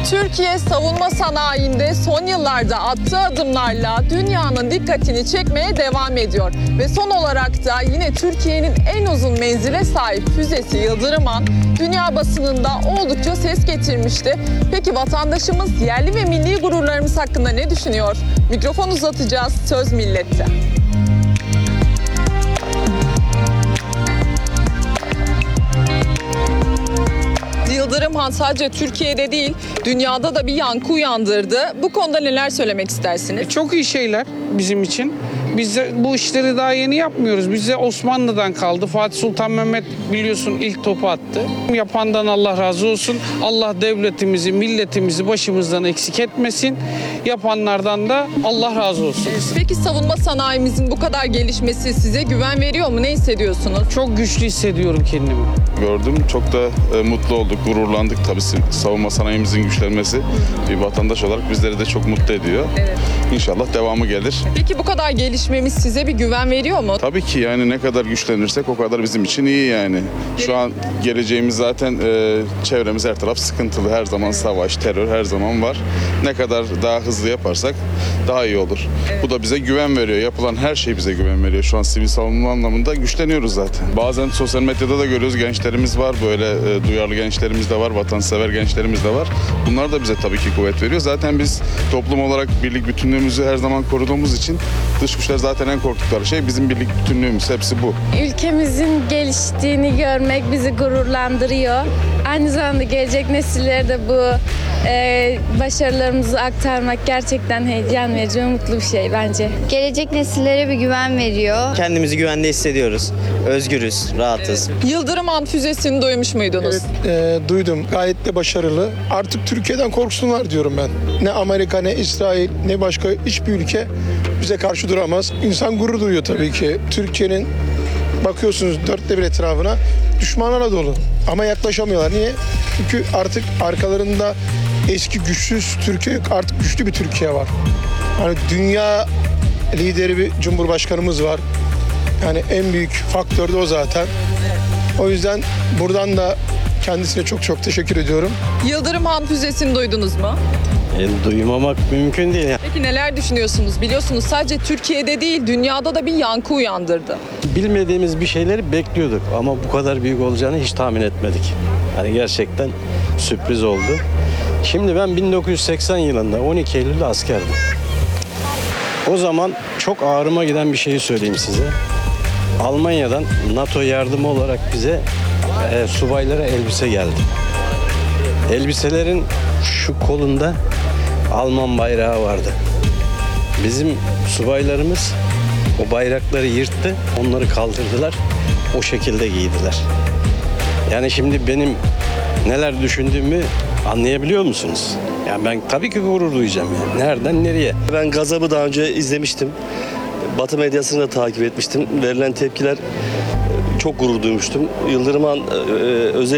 Türkiye savunma sanayinde son yıllarda attığı adımlarla dünyanın dikkatini çekmeye devam ediyor. Ve son olarak da yine Türkiye'nin en uzun menzile sahip füzesi Yıldırım-Han dünya basınında oldukça ses getirmişti. Peki vatandaşımız yerli ve milli gururlarımız hakkında ne düşünüyor? Mikrofon uzatacağız, söz millette. Yıldırım-Han sadece Türkiye'de değil, dünyada da bir yankı uyandırdı. Bu konuda neler söylemek istersiniz? Çok iyi şeyler bizim için. Biz de bu işleri daha yeni yapmıyoruz. Bize Osmanlı'dan kaldı. Fatih Sultan Mehmet biliyorsun ilk topu attı. Yapandan Allah razı olsun. Allah devletimizi, milletimizi başımızdan eksik etmesin. Yapanlardan da Allah razı olsun. Peki savunma sanayimizin bu kadar gelişmesi size güven veriyor mu? Ne hissediyorsunuz? Çok güçlü hissediyorum kendimi. Gördüm. Çok da mutlu olduk, gururlandık tabii savunma sanayimizin güçlenmesi. Bir vatandaş olarak bizleri de çok mutlu ediyor. Evet. İnşallah devamı gelir. Peki bu kadar gelişmemiz size bir güven veriyor mu? Tabii ki yani ne kadar güçlenirsek o kadar bizim için iyi yani. Şu an geleceğimiz zaten çevremiz her taraf sıkıntılı. Her zaman savaş, terör her zaman var. Ne kadar daha hızlı yaparsak daha iyi olur. Evet. Bu da bize güven veriyor. Yapılan her şey bize güven veriyor. Şu an sivil savunma anlamında güçleniyoruz zaten. Bazen sosyal medyada da görüyoruz, gençlerimiz var. Böyle duyarlı gençlerimiz de var, vatansever gençlerimiz de var. Bunlar da bize tabii ki kuvvet veriyor. Zaten biz toplum olarak birlik bütünlüğümüzü her zaman koruduğumuz için dış güçler zaten en korktukları şey bizim birlik bütünlüğümüz. Hepsi bu. Ülkemizin geliştiğini görmek bizi gururlandırıyor. Aynı zamanda gelecek nesillere de bu başarılarımızı aktarmak gerçekten heyecan verici ve mutlu bir şey bence. Gelecek nesillere bir güven veriyor. Kendimizi güvende hissediyoruz. Özgürüz, rahatız. Yıldırım-Han füzesini duymuş muydunuz? Evet, duydum. Gayet de başarılı. Artık Türkiye'den korksunlar diyorum ben. Ne Amerika, ne İsrail, ne başka hiçbir ülke bize karşı duramaz. İnsan gurur duyuyor tabii ki. Türkiye'nin bakıyorsunuz dörtte bir etrafına düşmanlarla dolu. Ama yaklaşamıyorlar. Niye? Çünkü artık arkalarında eski güçsüz Türkiye, artık güçlü bir Türkiye var. Hani dünya lideri bir cumhurbaşkanımız var. Yani en büyük faktör de o zaten. O yüzden buradan da kendisine çok çok teşekkür ediyorum. Yıldırım-Han füzesini duydunuz mu? Duymamak mümkün değil. Peki neler düşünüyorsunuz? Biliyorsunuz sadece Türkiye'de değil, dünyada da bir yankı uyandırdı. Bilmediğimiz bir şeyleri bekliyorduk ama bu kadar büyük olacağını hiç tahmin etmedik. Yani gerçekten sürpriz oldu. Şimdi ben 1980 yılında 12 Eylül'de askerdim. O zaman çok ağrıma giden bir şeyi söyleyeyim size. Almanya'dan NATO yardımı olarak bize subaylara elbise geldi. Elbiselerin şu kolunda Alman bayrağı vardı. Bizim subaylarımız o bayrakları yırttı, onları kaldırdılar, o şekilde giydiler. Yani şimdi benim neler düşündüğümü anlayabiliyor musunuz? Yani ben tabii ki gurur duyacağım yani. Nereden nereye? Ben Gazap'ı daha önce izlemiştim. Batı medyasını da takip etmiştim. Verilen tepkiler çok gurur duymuştum. Yıldırım-Han özellikle